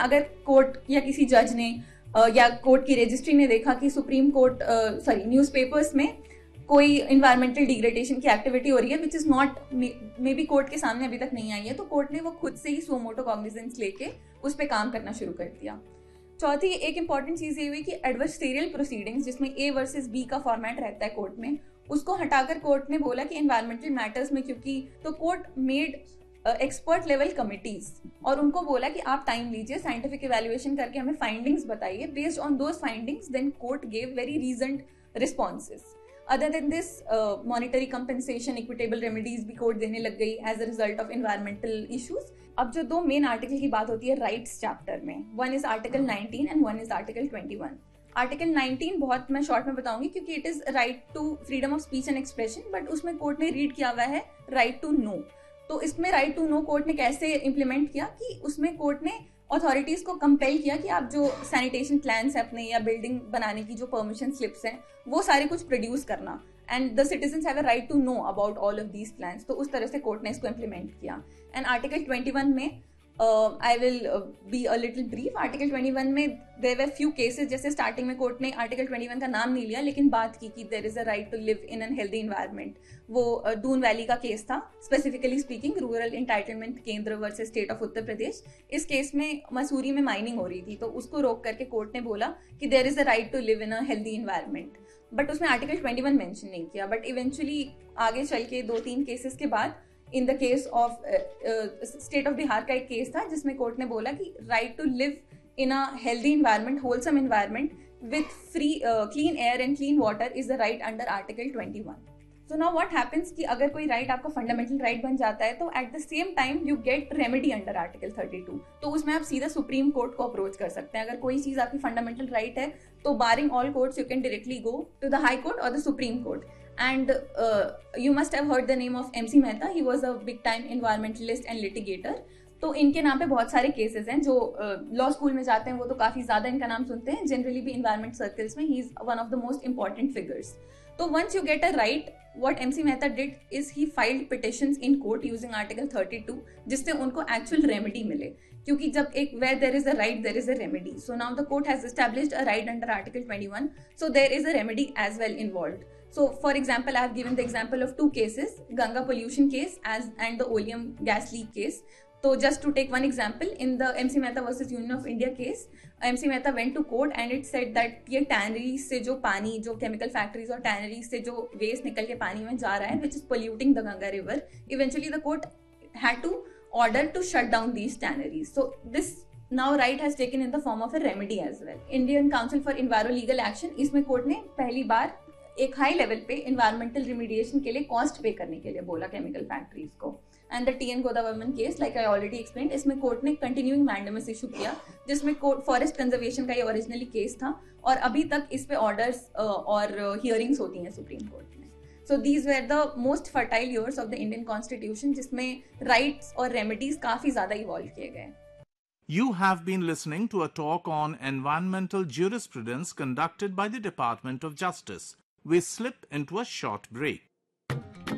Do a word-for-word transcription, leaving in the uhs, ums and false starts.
अगर कोर्ट या किसी जज ने या कोर्ट की रजिस्ट्री ने देखा कि सुप्रीम कोर्ट सॉरी न्यूज़पेपर्स में कोई इन्वायरमेंटल डिग्रेडेशन की एक्टिविटी हो रही है which is not may be court के सामने अभी तक नहीं आई है, तो कोर्ट ने वो खुद से ही सो मोटो कॉग्निजेंस लेके उस पर काम करना शुरू कर दिया। चौथी एक इंपॉर्टेंट चीज ये हुई कि एडवर्सरियल प्रोसीडिंग्स जिसमें ए वर्सेस बी का फॉर्मेट रहता है कोर्ट में, उसको हटाकर कोर्ट ने बोला कि एनवायरमेंटल मैटर्स में, क्योंकि तो court made expert level committees और उनको बोला कि आप टाइम लीजिए, साइंटिफिक इवैल्यूएशन करके हमें फाइंडिंग्स बताइए, based on those findings then court gave very रीजन्ड responses. Other than this monetary compensation, equitable remedies भी कोर्ट देने लग गई as a result of environmental issues. अब जो दो मेन आर्टिकल की बात होती है राइट्स चैप्टर में, one is article nineteen and one is article twenty one. Article nineteen बहुत मैं शॉर्ट में बताऊंगी क्योंकि it is right to freedom of speech and expression, but उसमें कोर्ट ने रीड किया हुआ है राइट टू नो। तो इसमें राइट टू नो कोर्ट ने कैसे इंप्लीमेंट किया कि उसमें कोर्ट ने अथॉरिटीज को कंपेल किया कि आप जो सैनिटेशन प्लान्स है अपने या बिल्डिंग बनाने की जो परमिशन स्लिप्स हैं वो सारे कुछ प्रोड्यूस करना, and the citizens have a right to know about all of these plans. तो उस तरह से कोर्ट ने इसको इम्प्लीमेंट किया। एंड आर्टिकल ट्वेंटी वन में I will be a little brief. Article twenty one में देयर वर फ्यू केसेस, जैसे स्टार्टिंग में कोर्ट ने आर्टिकल ट्वेंटी वन का नाम नहीं लिया लेकिन बात की कि there is a right to live in an healthy environment. वो दून uh, वैली का केस था, स्पेसिफिकली स्पीकिंग रूरल एंटाइटलमेंट केंद्र versus state of Uttar Pradesh. इस केस में मसूरी में माइनिंग हो रही थी, तो उसको रोक करके कोर्ट ने बोला कि there is a right to live in a healthy environment, but उसमें आर्टिकल ट्वेंटी वन मेंशन नहीं किया। बट इवेंचुअली आगे चल के दो तीन केसेस के बाद in the case of state of Bihar का एक केस था जिसमें कोर्ट ने बोला कि right to live in a healthy environment, wholesome environment with free clean air and clean water is the right under article twenty one. So now what happens कि अगर कोई राइट आपका फंडामेंटल राइट बन जाता है तो at the same time you get remedy under article thirty two. तो उसमें आप सीधा सुप्रीम कोर्ट को अप्रोच कर सकते हैं। अगर कोई चीज आपकी फंडामेंटल राइट है तो बारिंग all courts you can directly go to the high court और the supreme court. And uh, you must have heard the name of M C Mehta. He was a big time environmentalist and litigator. तो इनके नाम पे बहुत सारे cases हैं। जो law uh, school में जाते हैं वो तो काफी ज्यादा इनका नाम सुनते हैं। जनरली भी इन्वायरमेंट सर्कल्स में he is one of the most important figures. तो once you get a right, what M C Mehta did is he filed petitions in court using article thirty two, जिससे उनको actual remedy मिले, क्योंकि जब एक where there is a right there is a remedy. So now the court has established a right under article twenty one, so there is a remedy as well involved. So for example, I have given the example of two cases, Ganga pollution case as and the oleum gas leak case. So just to take one example, in the M C Mehta versus Union of India case, M C Mehta went to court and it said that ये tanneries से जो पानी, जो chemical factories और tanneries से जो waste निकल के पानी में जा रहा है, which is polluting the Ganga river, eventually the court had to order to shut down these tanneries. So this now right has taken in the form of a remedy as well. Indian Council for Enviro Legal Action, इसमें court ने पहली बार एक high level पे environmental रिमीडिएशन के लिए cost पे करने के लिए बोला केमिकल फैक्ट्रीज को। And the T N गोदावरमन case, like I already explained, इसमें कोर्ट ने कंटिन्यूइंग मैंडेमस इशू किया, जिसमें फॉरेस्ट कंजर्वेशन का ये ओरिजिनली केस था और अभी तक इस पे ऑर्डर्स और हियरिंग्स होती हैं सुप्रीम कोर्ट में। So these were the most fertile years of the Indian constitution, जिसमें राइट्स और रेमेडीज काफी ज्यादा इवॉल्व किए गए। You have been listening to a talk on environmental jurisprudence conducted by the Department of Justice. We slip into a short break.